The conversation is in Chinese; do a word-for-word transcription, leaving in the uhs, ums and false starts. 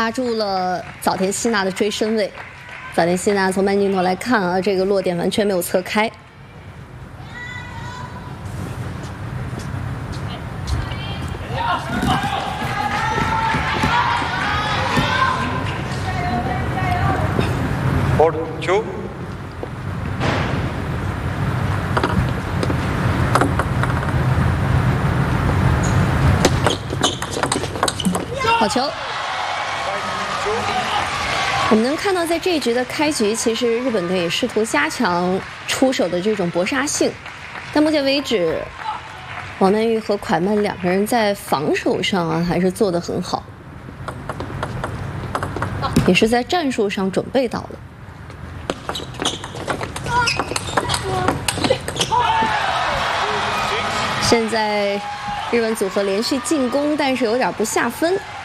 拉住了早田希娜的追身位。早田希娜从慢镜头来看啊，这个落点完全没有侧开。 Four, two. 好球！我们能看到，在这一局的开局，其实日本队也试图加强出手的这种搏杀性，但目前为止，王曼玉和蒯曼两个人在防守上啊，还是做得很好，也是在战术上准备到了。 现在日本组合连续进攻，但是有点不下分。